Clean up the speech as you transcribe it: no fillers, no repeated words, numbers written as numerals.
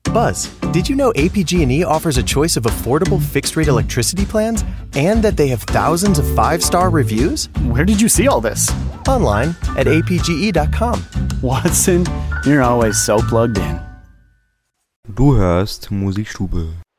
Buzz, did you know APG&E offers a choice of affordable fixed-rate electricity plans and that they have thousands of 5-star reviews? Where did you see all this? Online at apge.com. Watson, you're always so plugged in. Du hörst Musikstube.